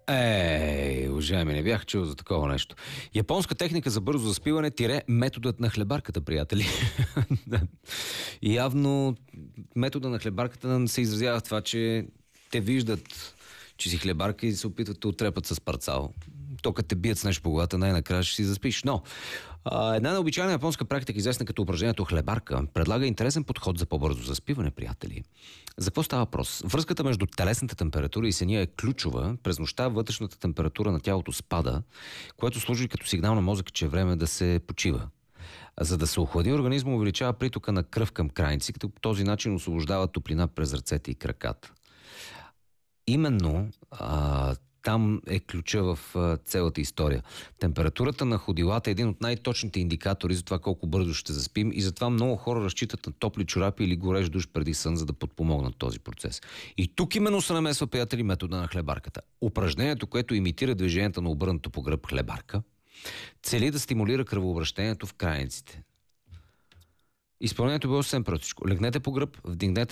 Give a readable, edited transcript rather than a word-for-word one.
Уважаеми, не бях чул за такова нещо. Японска техника за бързо заспиване – методът на хлебарката, приятели. Явно метода на хлебарката се изразява в това, че те виждат, че си хлебарка и се опитват да отрепат с парцал. То като те бият с нещо по главата, най-накрая ще си заспиш. Но една необичайна японска практика, известна като упражнението хлебарка, предлага интересен подход за по-бързо заспиване, приятели. За какво става въпрос? Връзката между телесната температура и съня е ключова. През нощта вътрешната температура на тялото спада, което служи като сигнал на мозъка, че е време да се почива. За да се охлади организма, увеличава притока на кръв към крайници, като по този начин освобождава топлина през ръцете и краката. Именно там е ключа в цялата история. Температурата на ходилата е един от най-точните индикатори за това колко бързо ще заспим и затова много хора разчитат на топли чорапи или горещ душ преди сън, за да подпомогнат този процес. И тук именно се намесва, приятели, метода на хлебарката. Упражнението, което имитира движението на обърнато по гръб хлебарка, цели да стимулира кръвообращението в крайниците. Изпълнението е било съвсем простичко. Легнете по гръб, вдигнете